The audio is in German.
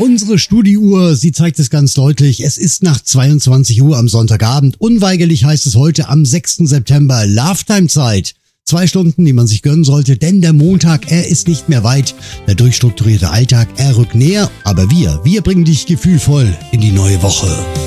Unsere Studiouhr, sie zeigt es ganz deutlich. Es ist nach 22 Uhr am Sonntagabend. Unweigerlich heißt es heute am 6. September Love-Time-Zeit. 2 Stunden, die man sich gönnen sollte, denn der Montag, er ist nicht mehr weit. Der durchstrukturierte Alltag, er rückt näher. Aber wir bringen dich gefühlvoll in die neue Woche.